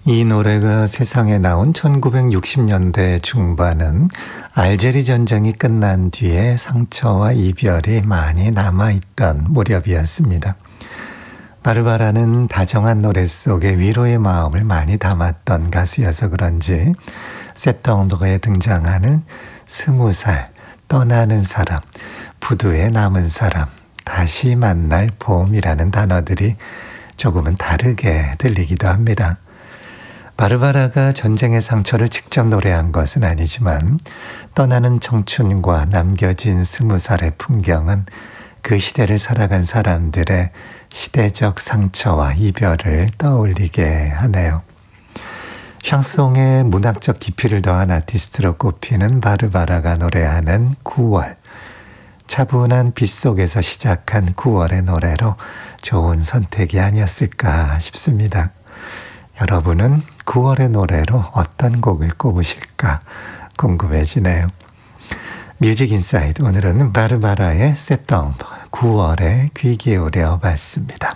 이 노래가 세상에 나온 1960년대 중반은 알제리 전쟁이 끝난 뒤에 상처와 이별이 많이 남아있던 무렵이었습니다. 바르바라는 다정한 노래 속에 위로의 마음을 많이 담았던 가수여서 그런지 세프템버에 등장하는 20살, 떠나는 사람, 부두에 남은 사람, 다시 만날 봄이라는 단어들이 조금은 다르게 들리기도 합니다. 바르바라가 전쟁의 상처를 직접 노래한 것은 아니지만 떠나는 청춘과 남겨진 20살의 풍경은 그 시대를 살아간 사람들의 시대적 상처와 이별을 떠올리게 하네요. 샹송의 문학적 깊이를 더한 아티스트로 꼽히는 바르바라가 노래하는 9월. 차분한 빛 속에서 시작한 9월의 노래로 좋은 선택이 아니었을까 싶습니다. 여러분은 9월의 노래로 어떤 곡을 꼽으실까 궁금해지네요. 뮤직 인사이드, 오늘은 바르바라의 세프템버 9월에 귀 기울여 봤습니다.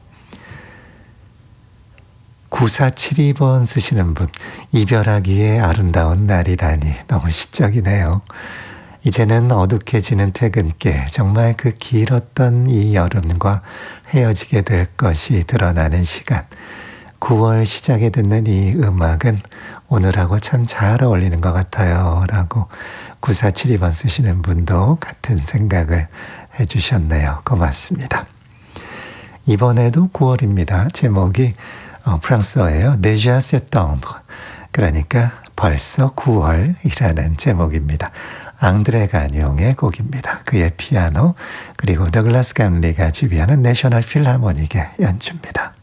9472번 쓰시는 분, 이별하기에 아름다운 날이라니 너무 시적이네요. 이제는 어둑해지는 퇴근길, 정말 그 길었던 이 여름과 헤어지게 될 것이 드러나는 시간. 9월 시작에 듣는 이 음악은 오늘하고 참 잘 어울리는 것 같아요. 라고 9472번 쓰시는 분도 같은 생각을 해주셨네요. 고맙습니다. 이번에도 9월입니다. 제목이 프랑스어예요. Déjà septembre. 그러니까 벌써 9월이라는 제목입니다. 앙드레 가뇽의 곡입니다. 그의 피아노 그리고 더글라스 감리가 지휘하는 내셔널 필하모닉의 연주입니다.